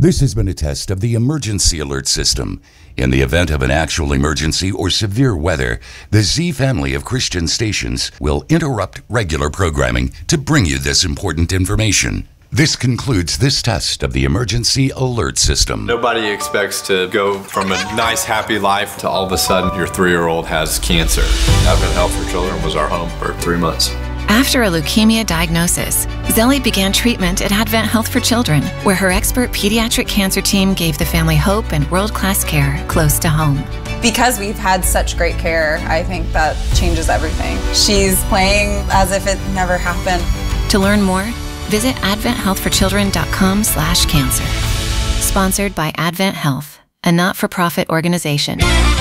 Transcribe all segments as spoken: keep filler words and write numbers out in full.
This has been a test of the emergency alert system. In the event of an actual emergency or severe weather, the Z family of Christian stations will interrupt regular programming to bring you this important information. This concludes this test of the emergency alert system. Nobody expects to go from a nice, happy life to all of a sudden your three-year-old has cancer. Advent Health for Children was our home for three months. After a leukemia diagnosis, Zelly began treatment at Advent Health for Children, where her expert pediatric cancer team gave the family hope and world-class care close to home. Because we've had such great care, I think that changes everything. She's playing as if it never happened. To learn more, visit advent health for children dot com slash cancer. Sponsored by Advent Health, a not-for-profit organization.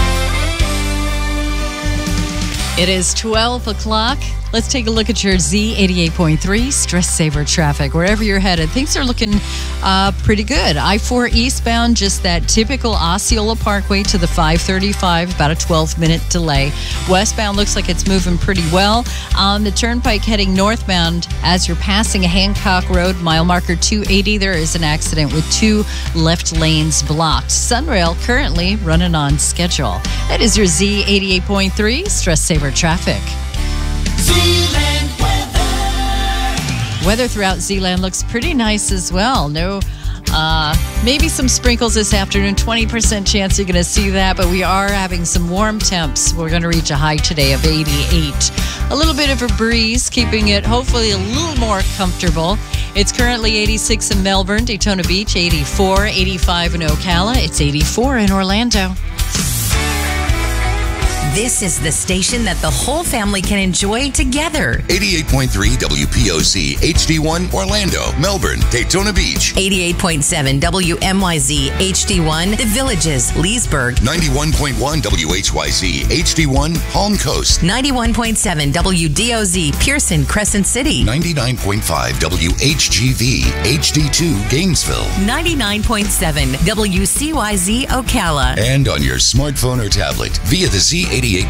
It is twelve o'clock. Let's take a look at your Z eighty-eight point three Stress Saver traffic. Wherever you're headed, things are looking uh, pretty good. I four eastbound, just that typical Osceola Parkway to the five thirty-five, about a twelve-minute delay. Westbound looks like it's moving pretty well. On the Turnpike heading northbound, as you're passing Hancock Road, mile marker two eighty, there is an accident with two left lanes blocked. Sunrail currently running on schedule. That is your Z eighty-eight point three Stress Saver traffic. Z-Land weather. Weather throughout Z-Land looks pretty nice as well. No, uh, maybe some sprinkles this afternoon. twenty percent chance you're going to see that, but we are having some warm temps. We're going to reach a high today of eighty-eight. A little bit of a breeze, keeping it hopefully a little more comfortable. It's currently eighty-six in Melbourne, Daytona Beach, eighty-four, eighty-five in Ocala. It's eighty-four in Orlando. This is the station that the whole family can enjoy together. eighty-eight point three W P O C H D one Orlando, Melbourne, Daytona Beach. eighty-eight point seven W M Y Z H D one The Villages, Leesburg. ninety-one point one W H Y Z H D one Palm Coast. ninety-one point seven W D O Z Pearson, Crescent City. ninety-nine point five W H G V H D two Gainesville. ninety-nine point seven W C Y Z Ocala. And on your smartphone or tablet via the Z eighty-eight